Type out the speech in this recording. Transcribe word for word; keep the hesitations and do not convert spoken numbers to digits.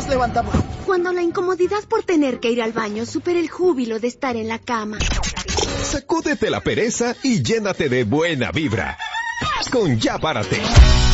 nos levantamos. Cuando la incomodidad por tener que ir al baño supera el júbilo de estar en la cama. Sacúdete la pereza y llénate de buena vibra. Con Ya Párate.